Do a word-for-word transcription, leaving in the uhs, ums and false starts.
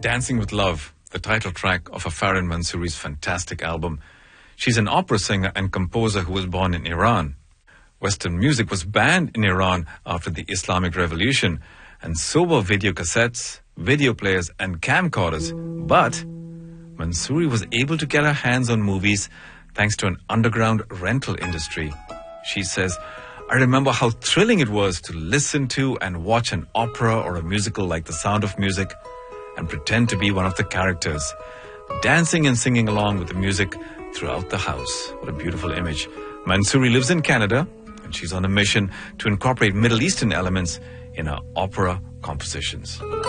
Dancing with Love, the title track of Farin Mansouri's fantastic album. She's an opera singer and composer who was born in Iran. Western music was banned in Iran after the Islamic Revolution, and so were video cassettes, video players, and camcorders. But Mansouri was able to get her hands on movies thanks to an underground rental industry. She says, "I remember how thrilling it was to listen to and watch an opera or a musical like The Sound of Music and pretend to be one of the characters, dancing and singing along with the music throughout the house." What a beautiful image. Mansouri lives in Canada, and she's on a mission to incorporate Middle Eastern elements in her opera compositions.